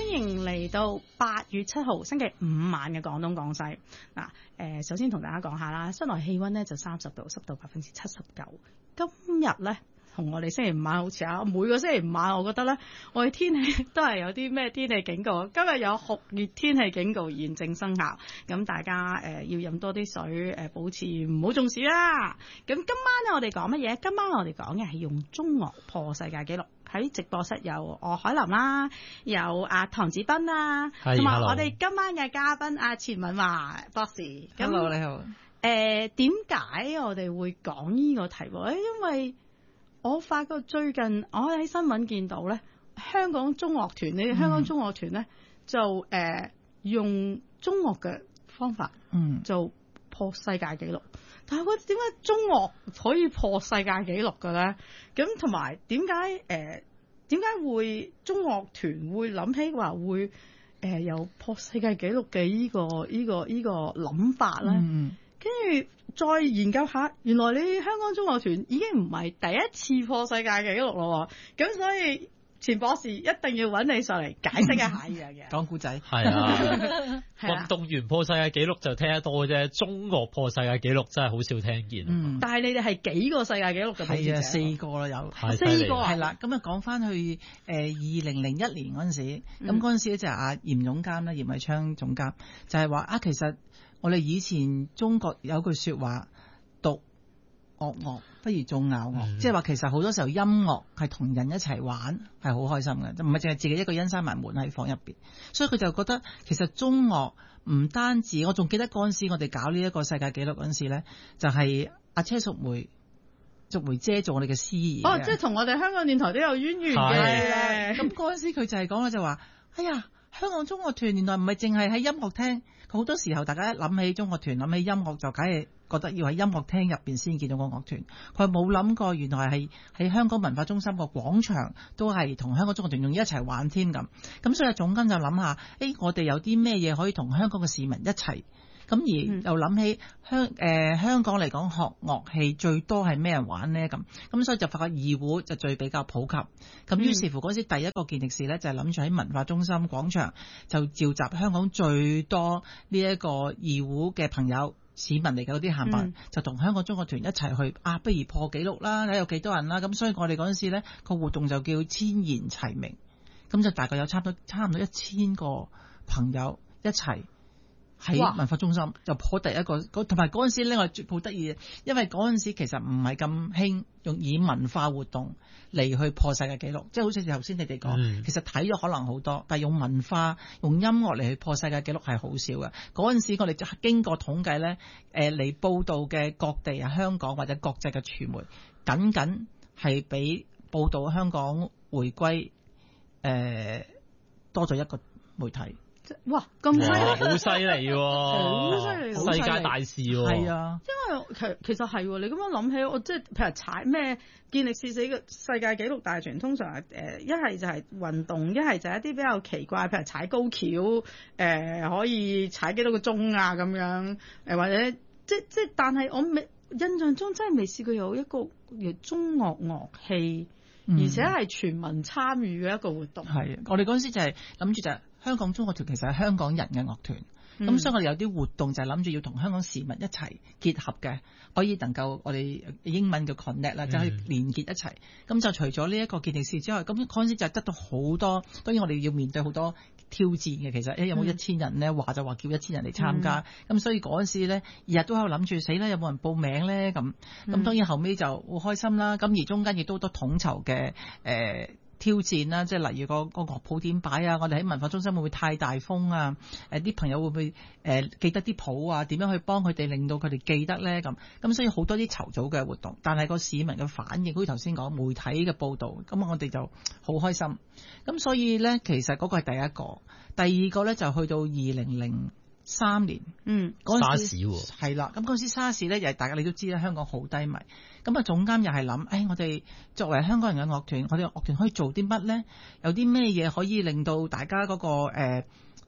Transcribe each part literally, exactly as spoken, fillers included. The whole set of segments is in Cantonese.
迎嚟到八月七號星期五晚嘅廣東廣西。嗱，誒，首先同大家講下啦，室內氣溫咧就三十度，濕度百分之七十九。今日咧同我哋星期五晚好似啊，每個星期五晚我覺得咧，我哋天氣都係有啲咩天氣警告。今日有酷熱天氣警告現正生效，咁大家誒、呃、要飲多啲水，誒、呃、保持唔好中暑啦。咁今晚咧我哋講乜嘢？今晚我哋講嘅係用中樂破世界紀錄。喺直播室有我海琳啦，有阿唐子斌啦，同埋我哋今晚嘅嘉賓阿錢敏華博士。 Hello，你好。 誒，點解我哋會講呢個題目咧？因為我發覺最近我喺新聞見到咧，香港中樂團，你哋香港中樂團咧就誒、呃、用中樂嘅方法，嗯，就破世界紀錄。但係我點解中樂可以破世界紀錄嘅咧？咁同埋點解誒點解會中樂團會諗起話會誒有破世界紀錄嘅依個依個依個諗法咧？嗯，跟住再研究下，原來你香港中樂團已經唔係第一次破世界紀錄咯，咁所以錢博士一定要揾你上嚟解釋一下呢樣嘢。 講古仔係啊，運動員破世界紀錄就聽得多啫，中樂破世界紀錄真係好少聽見。 嗯，但係你哋係幾個世界紀錄嘅？ 係啊，四個啦有，四個係啦。咁啊講翻去誒二零零一年嗰陣時，咁嗰陣時咧就係阿嚴總監啦，嚴偉昌總監就係話啊，其實我哋以前中國有句説話，讀樂樂不如做咬樂，嗯、即係話其實好多時候音樂係同人一齊玩係好開心嘅，就唔係淨係自己一個人閂埋門喺房入邊。所以佢就覺得其實中樂唔單止，我仲記得嗰陣時我哋搞呢一個世界紀錄嗰陣時咧，就係、是、阿車淑梅淑梅姐做我哋嘅司儀。 哦，即係同我哋香港電台都有淵源嘅。 咁嗰陣時佢就係講咧就話，哎呀，香港中樂團原來唔係淨係喺音樂廳，好多時候大家一諗起中樂團諗起音樂就梗係覺得要喺音樂廳入邊先見到個樂團，佢冇諗過原來係喺香港文化中心個廣場都係同香港中樂團仲一齊玩添咁。咁所以總監就諗下，誒、欸、我哋有啲咩嘢可以同香港嘅市民一齊？咁而又諗起香誒、呃、香港嚟講學樂器最多係咩人玩呢？咁咁所以就發覺二胡就最比較普及。咁於是乎嗰時第一個健力士咧就係諗住喺文化中心廣場就召集香港最多呢一個二胡嘅朋友。市民嚟嘅嗰啲閒白，就同香港中樂團一齊去啊！不如破紀錄啦，睇有幾多人啦。咁所以我哋嗰陣時咧個活動就叫千言齊鳴，咁就大概有差唔多差唔多一千個朋友一齊喺文化中心就破第一個。同埋嗰陣時咧，我好得意，因為嗰陣時其實唔係咁興用以文化活動嚟去破世界紀錄，即係好似頭先你哋講，嗯、其實睇咗可能好多，但係用文化、用音樂嚟去破世界紀錄係好少嘅。嗰陣時我哋就經過統計咧，誒嚟報道嘅各地啊、香港或者國際嘅傳媒，僅僅係比報道香港回歸誒、呃、多咗一個媒體。 哇，咁犀利， 好犀利喎， 好犀利， 世界大事喎， 係啊， 因為其其實係你咁樣諗起，我即係譬如踩咩健力士死嘅世界紀錄大全，通常係誒一係就係運動，一係就係一啲比較奇怪，譬如踩高橋，誒、呃、可以踩幾多個鐘啊咁樣，誒、呃、或者即即但係我未印象中真係未試過有一個叫中樂樂器，嗯、而且係全民參與嘅一個活動。 係，我哋嗰陣時就係諗住就係。香港中樂團其實係香港人嘅樂團，咁、嗯、所以我哋有啲活動就係諗住要同香港市民一齊結合嘅，可以能夠我哋英文叫 connect 啦，就可以連結一齊。咁、嗯、就除咗呢一個健力士之外，咁嗰陣時就得到好多，當然我哋要面對好多挑戰嘅。其實誒有冇一千人咧？話就話叫一千人嚟參加，咁、嗯、所以嗰陣時咧日日都喺度諗住死啦，有冇人報名咧？咁咁、嗯、當然後尾就好開心啦。咁而中間亦都好多統籌嘅誒。呃挑戰啦，即係例如個個樂譜點擺啊，我哋喺文化中心會唔會太大風啊？誒、呃、啲朋友會唔會誒、呃、記得啲譜啊？點樣去幫佢哋令到佢哋記得咧？咁咁所以好多啲籌組嘅活動，但係個市民嘅反應，好似頭先講媒體嘅報導，咁我哋就好開心。咁所以咧，其實嗰個係第一個，第二個咧就去到二零零三年，嗯，嗰陣時係啦，咁嗰陣時沙士咧，又係大家你都知啦，香港好低迷，咁啊總監又係諗，誒、哎、我哋作為香港人嘅樂團，我哋樂團可以做啲乜咧？有啲咩嘢可以令到大家嗰、那個誒、呃、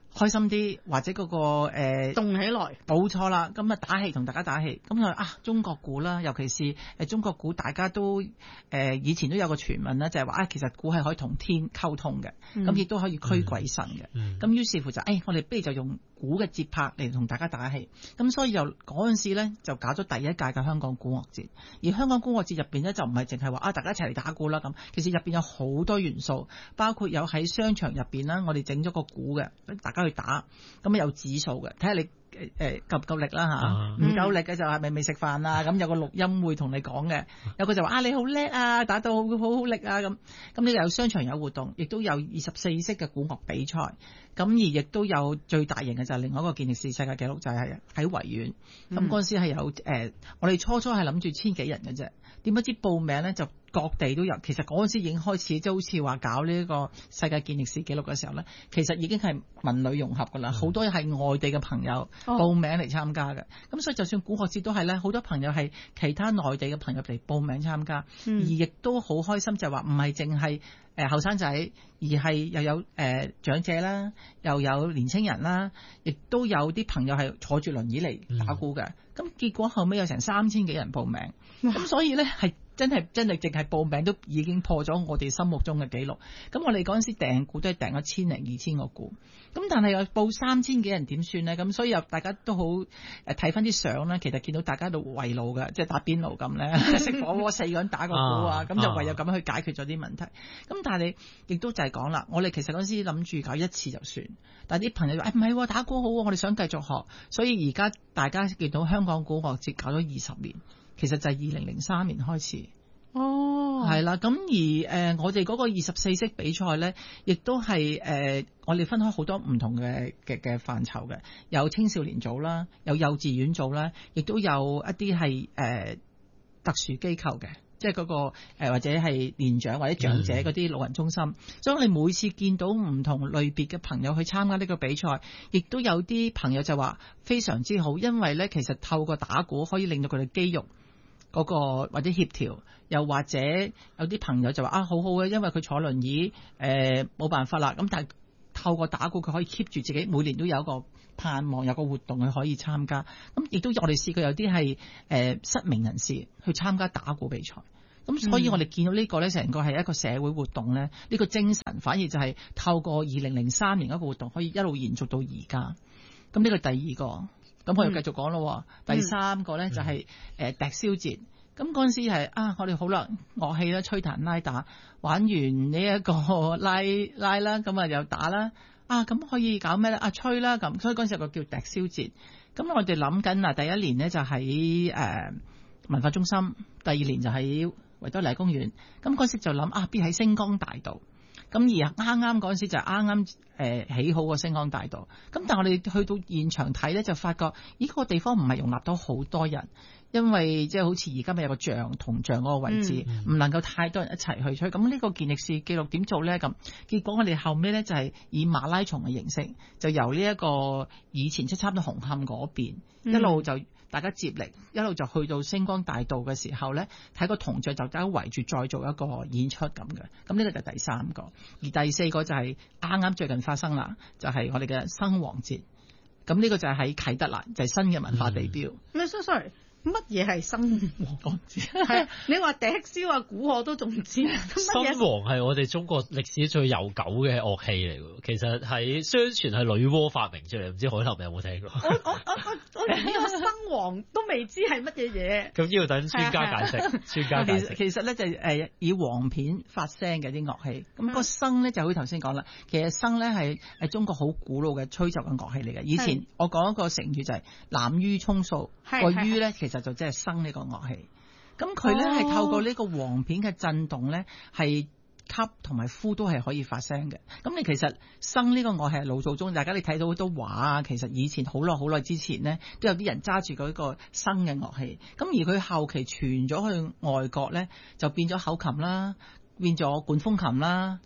開心啲，或者嗰、那個誒動、呃、起來， 冇錯啦。咁啊打氣同大家打氣，咁啊啊中國鼓啦，尤其是誒中國鼓，大家都誒、呃、以前都有個傳聞啦，就係話啊，其實鼓係可以同天溝通嘅，咁亦都可以驅鬼神嘅。咁、嗯、於是乎就誒、哎，我哋不如就用鼓嘅節拍嚟同大家打氣。咁所以就嗰陣時咧就搞咗第一屆嘅香港鼓樂節。而香港鼓樂節入邊咧就唔係淨係話啊大家一齊嚟打鼓啦咁，其實入邊有好多元素，包括有喺商場入邊啦，我哋整咗個鼓嘅，大家去打，咁有指數嘅，睇下你誒誒夠唔夠力啦吓，唔、啊、夠力嘅就係咪未食飯啊？咁有個錄音會同你講嘅，有個就話啊你好叻啊，打到好好好力啊咁，咁呢個有商場有活動，亦都有二十四式嘅鼓樂比賽，咁而亦都有最大型嘅就係另外一個健力士世界紀錄，就係喺維園，咁嗰陣時係有誒、呃，我哋初初係諗住千幾人嘅啫，點不知報名咧就各地都有，其實嗰陣時已經開始即係好似話搞呢個世界健力士紀錄嘅時候咧，其實已經係文旅融合㗎啦，好、嗯、多係外地嘅朋友報名嚟參加嘅，咁、哦、所以就算鼓樂節都係咧，好多朋友係其他內地嘅朋友嚟報名參加，嗯、而亦都好開心就係話唔係淨係誒後生仔，而係又有誒、呃、長者啦，又有年青人啦，亦都有啲朋友係坐住輪椅嚟打鼓嘅，咁、嗯、結果後尾有成三千幾人報名，咁所以咧係。真係真係淨係報名都已經破咗我哋心目中嘅紀錄。咁我哋嗰陣時訂鼓都係訂咗千零二千個鼓。咁但係又報三千幾人點算呢？咁所以又大家都好誒睇翻啲相咧，其實見到大家都圍爐嘅，即係打邊爐咁咧，食火鍋四個人打個鼓啊，咁就唯有咁樣去解決咗啲問題。咁但係你亦都就係講啦，我哋其實嗰陣時諗住搞一次就算，但係啲朋友話誒唔係打鼓好，我哋想繼續學，所以而家大家見到香港鼓樂節搞咗二十年。其實就係二零零三年開始，哦，係啦，咁而誒、呃、我哋嗰個二十四式比賽咧，亦都係誒、呃、我哋分開好多唔同嘅嘅嘅範疇嘅，有青少年組啦，有幼稚園組啦，亦都有一啲係誒特殊機構嘅，即係嗰個誒、呃、或者係年長或者長者嗰啲老人中心。嗯、所以我哋每次見到唔同類別嘅朋友去參加呢個比賽，亦都有啲朋友就話非常之好，因為咧其實透過打鼓可以令到佢哋肌肉。嗰、那個或者協調，又或者有啲朋友就話啊，好好嘅，因為佢坐輪椅，誒冇辦法啦。咁但係透過打鼓，佢可以 keep 住自己，每年都有一個盼望，有個活動佢可以參加。咁亦都我哋試過有啲係誒失明人士去參加打鼓比賽。咁所以我哋見到呢個咧，成個係一個社會活動咧，呢、這個精神反而就係透過二零零三年一個活動，可以一路延續到而家。咁呢個第二個。咁我哋繼續講咯、嗯，第三個咧就係誒笛簫節。咁嗰陣時係啊，我哋好啦，樂器啦，吹彈拉打，玩完呢一個拉拉啦，咁啊又打啦，啊咁可以搞咩咧？啊吹啦咁，所以嗰陣時有個叫笛簫節。咁我哋諗緊啊，第一年咧就喺誒、呃、文化中心，第二年就喺維多利亞公園。咁嗰時就諗啊，必喺星光大道。咁而啱啱嗰陣時就啱啱誒起好個星光大道，咁但係我哋去到現場睇咧，就發覺呢個地方唔係容納到好多人，因為即係好似而家咪有個像銅像嗰個位置，唔、嗯、能夠太多人一齊去吹。咁呢個健力士紀錄點做咧？咁結果我哋後尾咧就係以馬拉松嘅形式，就由呢一個以前即係差唔多紅磡嗰邊、嗯、一路就。大家接力一路就去到星光大道嘅時候咧，睇個銅像就大家圍住再做一個演出咁嘅。咁呢個就係第三個，而第四個就係啱啱最近發生啦，就係、是、我哋嘅生黃節。咁呢個就係喺啟德啦，就係、是、新嘅文化地標。咩、嗯、？sorry。乜嘢係生黃節？係你話笛簫啊、鼓我都仲唔知。生黃係我哋中國歷史最悠久嘅樂器嚟㗎，其實係相傳係女媧發明出嚟，唔知海林有冇聽過？ 我我我我我連呢個生黃都未知係乜嘢嘢。 咁要等專家解釋。專家解釋。 其實咧就係誒以黃片發聲嘅啲樂器，咁、那個笙咧就好似頭先講啦，其實笙咧係係中國好古老嘅吹奏嘅樂器嚟嘅。以前我講一個成語就係濫竽充數，個竽咧其實就即係笙呢個樂器，咁佢咧係透過呢個黃片嘅震動咧，係吸同埋呼都係可以發聲嘅。咁你其實笙呢個樂器係老祖宗，大家你睇到好多畫啊，其實以前好耐好耐之前咧，都有啲人揸住嗰個笙嘅樂器。咁而佢後期傳咗去外國咧，就變咗口琴啦，變咗管風琴啦。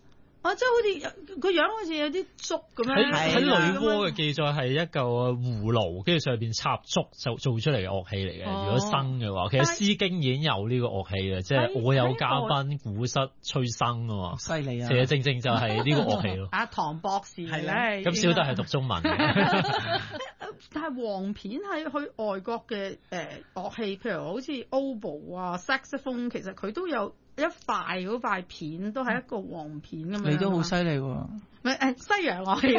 啊，即係好似個樣好似有啲竹咁樣。 喺喺女媧嘅記載係一嚿葫蘆，跟住上邊插竹就做出嚟嘅樂器嚟嘅。哦、如果笙嘅話，其實《詩經》已經有呢個樂器嘅，即係我有嘉賓鼓瑟吹笙啊嘛。 犀利啊！ 其實正正就係呢個樂器咯。 阿唐博士係咧， 咁小弟係讀中文嘅。 但係黃片喺去外國嘅誒樂器，譬如好似 oboe 啊、saxophone， 其實佢都有。一塊嗰塊片都係一個黃片咁樣， 你都好犀利喎！ 唔係誒西洋樂器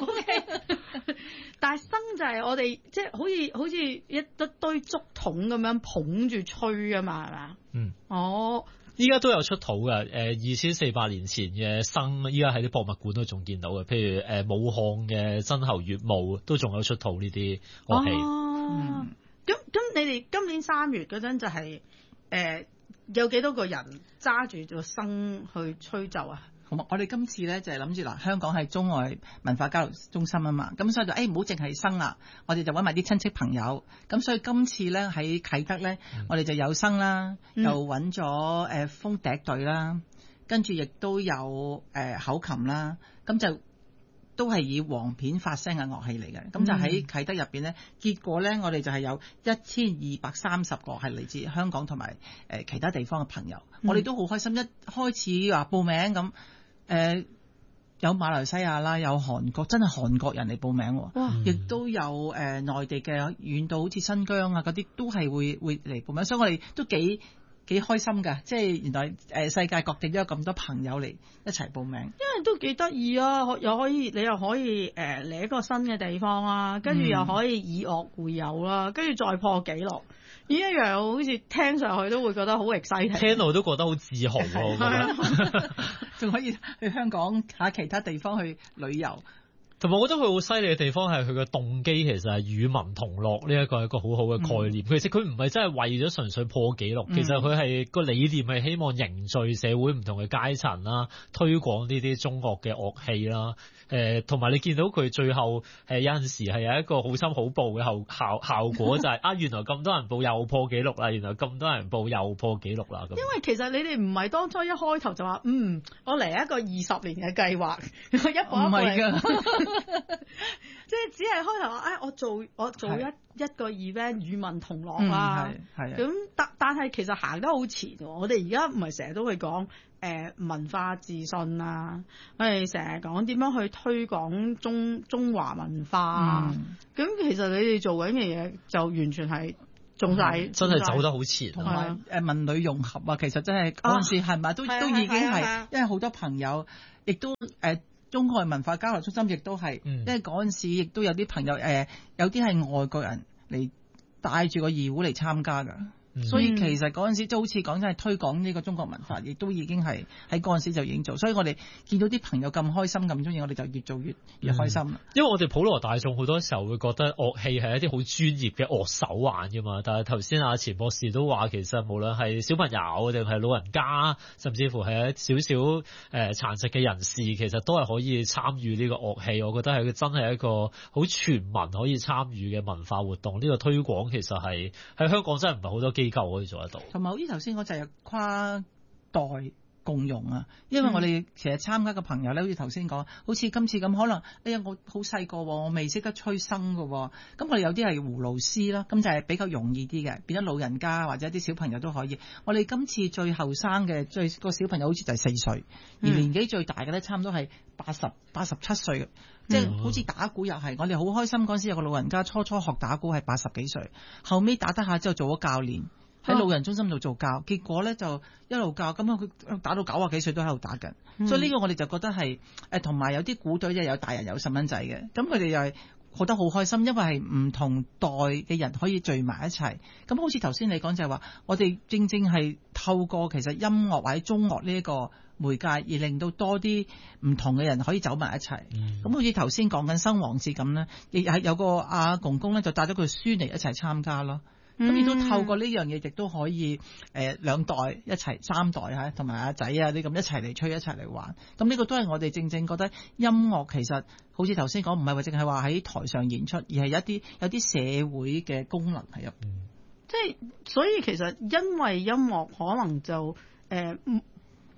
，OK。但係笙就係我哋即係好似好似一一堆竹筒咁樣捧住吹啊嘛，係嘛？嗯。哦， 依家都有出土嘅，誒二千四百年前嘅笙，依家喺啲博物館都仲見到嘅，譬如誒武漢嘅真侯乙墓都仲有出土呢啲樂器。 哦。咁咁、嗯，你哋今年三月嗰陣就係、是、誒。呃有幾多個人揸住個笙去吹奏啊？ 好嘛，我哋今次咧就係諗住嗱，香港係中外文化交流中心啊嘛，咁所以就誒唔好淨係笙啦，我哋就揾埋啲親戚朋友，咁所以今次咧喺啟德咧，嗯、我哋就有笙啦，嗯、又揾咗誒風笛隊啦，跟住亦都有誒、呃、口琴啦，咁就。都係以黃片發聲嘅樂器嚟嘅，咁、嗯、就喺啟德入邊咧，結果咧我哋就係有一千二百三十個係嚟自香港同埋誒其他地方嘅朋友，嗯、我哋都好開心。一開始話報名咁，誒、呃、有馬來西亞啦，有韓國，真係韓國人嚟報名，亦、嗯、都有誒、呃、內地嘅遠到好似新疆啊嗰啲都係會會嚟報名，所以我哋都幾幾開心㗎，即係原來誒世界各地都有咁多朋友嚟一齊報名，因為都幾得意啊！又可以你又可以誒嚟一個新嘅地方啦，跟住又可以以樂會友啦，跟住再破紀錄，呢一樣好似聽上去都會覺得好 exciting， 聽到都覺得好自豪喎， 仲可以去香港下其他地方去旅遊。 同埋我覺得佢好犀利嘅地方係佢嘅動機，其實係與民同樂呢一個係一個好好嘅概念。嗯、其實佢唔係真係為咗純粹破紀錄，嗯、其實佢係個理念係希望凝聚社會唔同嘅階層啦，推廣呢啲中樂嘅樂器啦。誒同埋你見到佢最後誒有陣時係有一個好心好報嘅後效效果，就係、是、啊原來咁多人報又破紀錄啦，原來咁多人報又破紀錄啦。咁因為其實你哋唔係當初一開頭就話嗯我嚟一個二十年嘅計劃，一步一步嚟。即係只係開頭話，誒、哎，我做我做一是一個 event 與民同樂啦。係咁、嗯、但但係其實行得好前喎。我哋而家唔係成日都會講誒、呃、文化自信啊，我哋成日講點樣去推廣中中華文化啊。咁、嗯、其實你哋做緊嘅嘢就完全係做晒， 真係走得好前。 同埋誒文旅融合啊，其實真係嗰陣時係咪都都已經係，因為好多朋友亦都誒。呃中外文化交流中心亦都係，嗯、因為嗰陣時亦都有啲朋友誒、呃，有啲係外國人嚟帶住個二胡嚟參加㗎。嗯、所以其實嗰陣時就好似講真係推廣呢個中國文化，亦都已經係喺嗰陣時就已經做。所以我哋見到啲朋友咁開心咁中意，我哋就越做越越開心、嗯。因為我哋普羅大眾好多時候會覺得樂器係一啲好專業嘅樂手玩㗎嘛。但係頭先阿錢博士都話，其實無論係小朋友定係老人家，甚至乎係一少少誒殘疾嘅人士，其實都係可以參與呢個樂器。我覺得係真係一個好全民可以參與嘅文化活動。呢、呢個推廣其實係喺香港真係唔係好多機構可以做得到， 同埋好似頭先嗰就係跨代共融啊！因為我哋其實參加嘅朋友咧，好似頭先講，好似今次咁，可能哎呀我好細個，我未識得吹笙嘅，咁我哋有啲係葫蘆絲啦，咁就係比較容易啲嘅，變咗老人家或者啲小朋友都可以。我哋今次最後生嘅最個小朋友好似就係四歲，而年紀最大嘅咧，差唔多係八十八十七歲。即係、嗯、好似打鼓又係，我哋好開心嗰陣時有個老人家初初學打鼓係八十幾歲，後尾打得下之後做咗教練，喺老人中心度做教，啊、結果咧就一路教，咁佢打到九啊幾歲都喺度打緊，嗯、所以呢個我哋就覺得係誒同埋有啲鼓隊即係有大人有細蚊仔嘅，咁佢哋又係覺得好開心，因為係唔同代嘅人可以聚埋一齊。咁好似頭先你講就係話，我哋正正係透過其實音樂或者中樂呢一個媒介，而令到多啲唔同嘅人可以走埋一齊。咁、嗯、好似頭先講緊生王節咁咧，亦係有個阿公公咧就帶咗佢孫嚟一齊參加咯。咁亦、嗯、都透過呢樣嘢，亦都可以誒、呃、兩代一齊三代嚇，同埋阿仔啊啲咁一齊嚟吹一齊嚟玩。咁呢個都係我哋正正覺得音樂其實好似頭先講，唔係話淨係話喺台上演出，而係有一啲有啲社會嘅功能喺入邊。即係、 嗯、所以其實因為音樂可能就誒、呃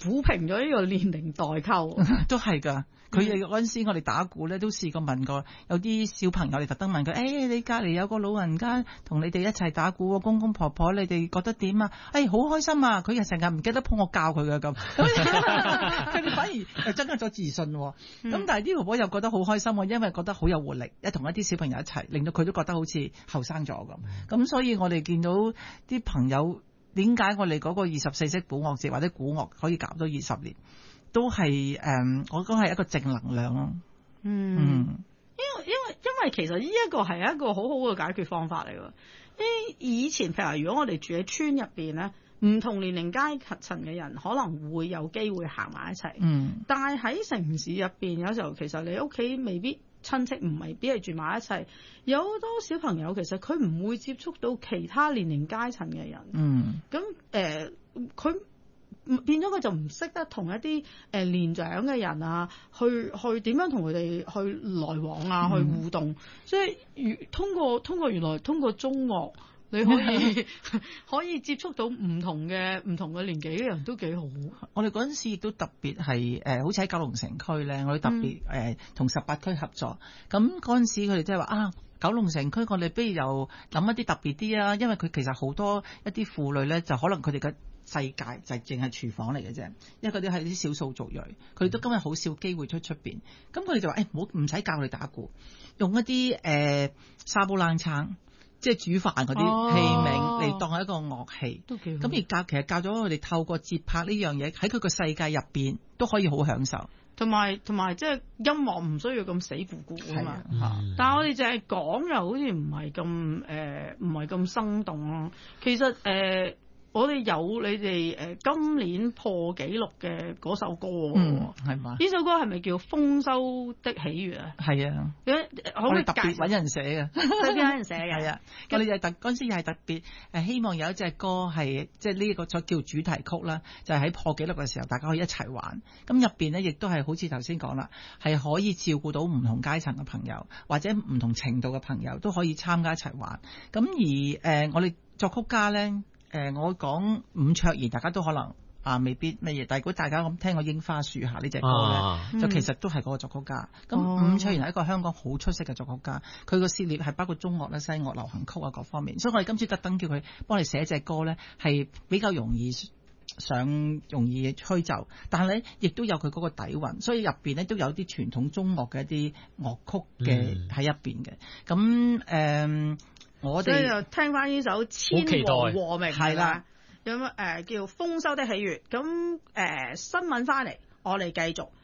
撫平咗呢個年齡代溝。 都係㗎。佢哋嗰陣時，我哋打鼓咧都試過問過，有啲小朋友你特登問佢，誒、哎、你隔離有個老人家同你哋一齊打鼓喎，公公婆婆你哋覺得點啊？誒、哎、好開心啊！佢又成日唔記得幫我教佢嘅咁，佢哋反而又增加咗自信喎。咁、嗯、但係啲婆婆又覺得好開心喎，因為覺得好有活力，一同一啲小朋友一齊，令到佢都覺得好似後生咗咁。咁所以我哋見到啲朋友點解我哋嗰個二十四式鼓樂節或者鼓樂可以搞到二十年？都係誒、嗯，我覺得係一個正能量咯。嗯，嗯因為因為因為其實呢一個係一個好好嘅解決方法嚟㗎。誒，以前譬如如果我哋住喺村入邊咧，唔同年齡階層嘅人可能會有機會行埋一齊。嗯，但係喺城市入邊有時候，其實你屋企未必親戚唔係必係住埋一齊，有好多小朋友其實佢唔會接觸到其他年齡階層嘅人。嗯，咁誒佢。呃變咗佢就唔識得同一啲誒年長嘅人啊，去去點樣同佢哋去來往啊，去互動。嗯、所以通過通過原來通過中樂，你可以可以接觸到唔同嘅唔同嘅年紀嘅人都幾好。 我哋嗰陣時亦都特別係誒、呃，好似喺九龍城區咧，我哋特別誒同十八區合作。咁嗰陣時佢哋即係話啊，九龍城區我哋不如又諗一啲特別啲啊，因為佢其實好多一啲婦女咧，就可能佢哋嘅世界就係淨係廚房嚟嘅啫，因為嗰啲係啲少數族裔，佢哋都今日好少機會出出邊。咁佢哋就話：誒唔好唔使教佢哋打鼓，用一啲誒、呃、沙煲冷餐，即係煮飯嗰啲器皿嚟、哦、當係一個樂器。都幾好。咁而教其實教咗佢哋透過節拍呢樣嘢喺佢個世界入邊都可以好享受。 同埋同埋即係音樂唔需要咁死咕咕啊嘛。嗯、但係我哋淨係講又好似唔係咁誒，唔係咁生動咯。其實誒。呃我哋有你哋誒今年破紀錄嘅嗰首歌喎，係嘛、嗯？呢首歌係咪叫《豐收的喜悅》啊？係啊，可唔可以特別揾人寫嘅， 特別揾人寫嘅。 係啊，我哋就特嗰陣時又係特別誒，希望有一隻歌係即係呢個再叫主題曲啦，就係、是、喺破紀錄嘅時候，大家可以一齊玩。咁入邊咧，亦都係好似頭先講啦，係可以照顧到唔同階層嘅朋友，或者唔同程度嘅朋友都可以參加一齊玩。咁而誒、呃，我哋作曲家咧。誒、呃，我講伍卓賢，大家都可能啊未必乜嘢，但係如果大家咁聽過《櫻花樹下》呢隻歌咧，啊、就其實都係嗰個作曲家。咁伍、嗯、卓賢係一個香港好出色嘅作曲家，佢個涉獵係包括中樂啦、西樂、流行曲啊各方面。所以我哋今次特登叫佢幫你寫隻歌咧，係比較容易上容易吹奏，但係咧亦都有佢嗰個底蘊，所以入邊咧都有啲傳統中樂嘅一啲樂曲嘅喺入邊嘅。咁誒。嗯我哋就聽翻呢首千和和鳴係啦， 有乜誒叫豐收的喜悅？咁誒、呃、新聞翻嚟，我哋繼續